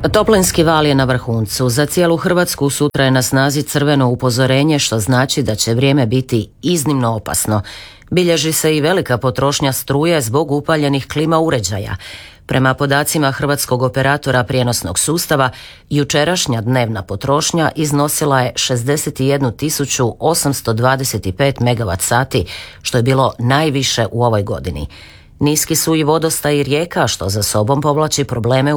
Toplinski val je na vrhuncu. Za cijelu Hrvatsku sutra je na snazi crveno upozorenje, što znači da će vrijeme biti iznimno opasno. Bilježi se i velika potrošnja struje zbog upaljenih klima uređaja. Prema podacima hrvatskog operatora prijenosnog sustava, jučerašnja dnevna potrošnja iznosila je 61.825 MWh, što je bilo najviše u ovoj godini. Niski su i vodostaj rijeka, što za sobom povlači probleme